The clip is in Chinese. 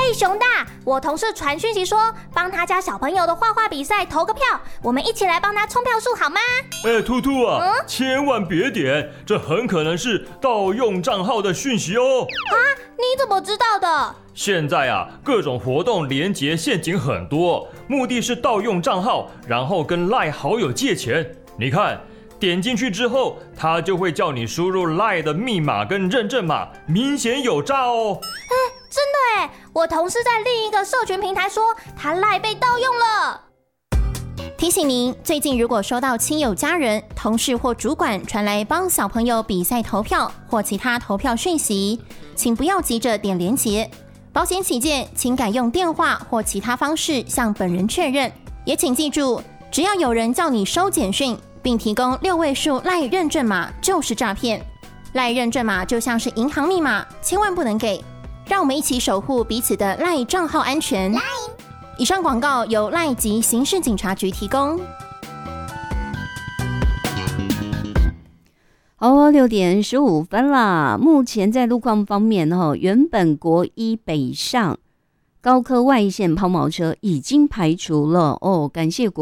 熊大，我同事传讯息说，帮他家小朋友的画画比赛投个票，我们一起来帮他冲票数好吗？ 兔兔啊，千万别点，这很可能是盗用账号的讯息哦。 你怎么知道的？ 现在啊，各种活动连结陷阱很多，目的是盗用账号，然后跟 LINE 好友借钱。你看，点进去之后，他就会叫你输入 LINE 的密码跟认证码，明显有诈哦。 真的耶，我同事在另一个社群平台说，他 LINE 被盗用了。提醒您，最近如果收到亲友、家人、同事或主管传来帮小朋友比赛投票或其他投票讯息，请不要急着点连结。保险起见，请改用电话或其他方式向本人确认。也请记住，只要有人叫你收简讯，并提供6位数 LINE 认证码，就是诈骗。LINE 认证码就像是银行密码，千万不能给。让我们一起守护彼此的 LINE 账号安全。以上广告由 LINE 及刑事警察局提供。 好，6点15分啦。目前在路况方面，原本国一北上高科外线抛锚车已经排除了哦，感谢国